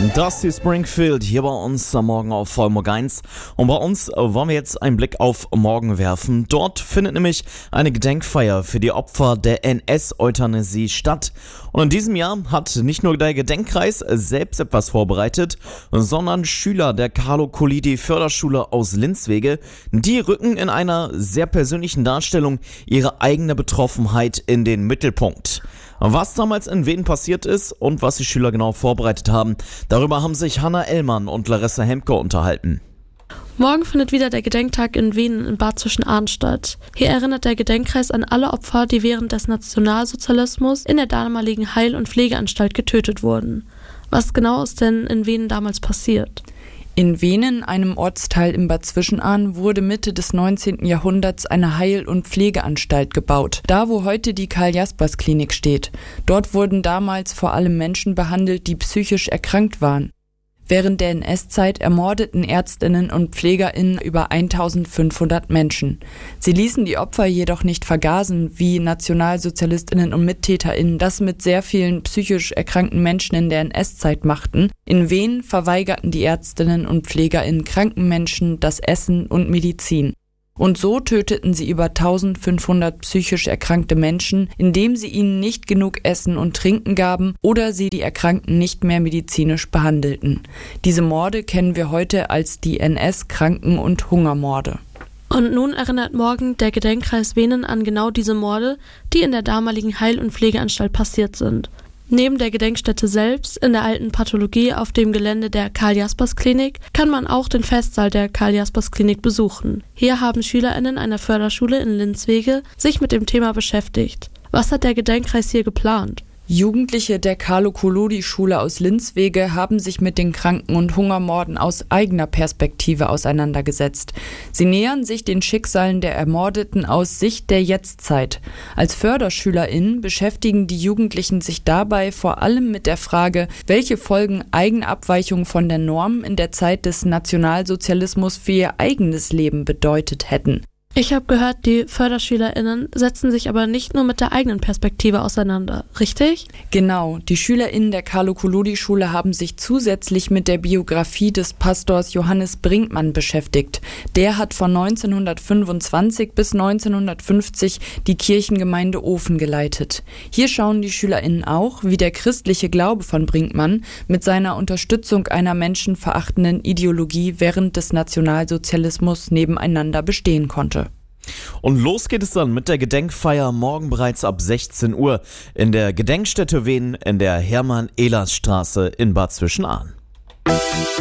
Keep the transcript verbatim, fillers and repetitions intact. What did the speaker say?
Das ist Springfield hier bei uns am Morgen auf Vollmorgen eins. Und bei uns wollen wir jetzt einen Blick auf morgen werfen. Dort findet nämlich eine Gedenkfeier für die Opfer der N S-Euthanasie statt. Und in diesem Jahr hat nicht nur der Gedenkkreis selbst etwas vorbereitet, sondern Schüler der Carlo-Collodi-Förderschule aus Linzwege, die rücken in einer sehr persönlichen Darstellung ihre eigene Betroffenheit in den Mittelpunkt. Was damals in Wien passiert ist und was die Schüler genau vorbereitet haben, darüber haben sich Hanna Ellmann und Larissa Hemke unterhalten. Morgen findet wieder der Gedenktag in Wien in Bad Zwischenahn statt. Hier erinnert der Gedenkkreis an alle Opfer, die während des Nationalsozialismus in der damaligen Heil- und Pflegeanstalt getötet wurden. Was genau ist denn in Wien damals passiert? In Wenen, einem Ortsteil in Bad Zwischenahn, wurde Mitte des neunzehnten Jahrhunderts eine Heil- und Pflegeanstalt gebaut. Da, wo heute die Karl-Jaspers-Klinik steht. Dort wurden damals vor allem Menschen behandelt, die psychisch erkrankt waren. Während der N S-Zeit ermordeten Ärztinnen und PflegerInnen über eintausendfünfhundert Menschen. Sie ließen die Opfer jedoch nicht vergasen, wie NationalsozialistInnen und MittäterInnen das mit sehr vielen psychisch erkrankten Menschen in der N S-Zeit machten. In Wien verweigerten die Ärztinnen und PflegerInnen kranken Menschen das Essen und Medizin. Und so töteten sie über eintausendfünfhundert psychisch erkrankte Menschen, indem sie ihnen nicht genug Essen und Trinken gaben oder sie die Erkrankten nicht mehr medizinisch behandelten. Diese Morde kennen wir heute als die N S-Kranken- und Hungermorde. Und nun erinnert morgen der Gedenkkreis Wenen an genau diese Morde, die in der damaligen Heil- und Pflegeanstalt passiert sind. Neben der Gedenkstätte selbst, in der alten Pathologie auf dem Gelände der Karl-Jaspers-Klinik, kann man auch den Festsaal der Karl-Jaspers-Klinik besuchen. Hier haben SchülerInnen einer Förderschule in Linzwege sich mit dem Thema beschäftigt. Was hat der Gedenkkreis hier geplant? Jugendliche der Carlo-Collodi-Schule aus Linzwege haben sich mit den Kranken- und Hungermorden aus eigener Perspektive auseinandergesetzt. Sie nähern sich den Schicksalen der Ermordeten aus Sicht der Jetztzeit. Als FörderschülerInnen beschäftigen die Jugendlichen sich dabei vor allem mit der Frage, welche Folgen Eigenabweichungen von der Norm in der Zeit des Nationalsozialismus für ihr eigenes Leben bedeutet hätten. Ich habe gehört, die FörderschülerInnen setzen sich aber nicht nur mit der eigenen Perspektive auseinander, richtig? Genau, die SchülerInnen der Carlo-Collodi-Schule haben sich zusätzlich mit der Biografie des Pastors Johannes Brinkmann beschäftigt. Der hat von neunzehnhundertfünfundzwanzig bis neunzehnhundertfünfzig die Kirchengemeinde Ofen geleitet. Hier schauen die SchülerInnen auch, wie der christliche Glaube von Brinkmann mit seiner Unterstützung einer menschenverachtenden Ideologie während des Nationalsozialismus nebeneinander bestehen konnte. Und los geht es dann mit der Gedenkfeier morgen bereits ab sechzehn Uhr in der Gedenkstätte Wien in der Hermann-Ehlers-Straße in Bad Zwischenahn.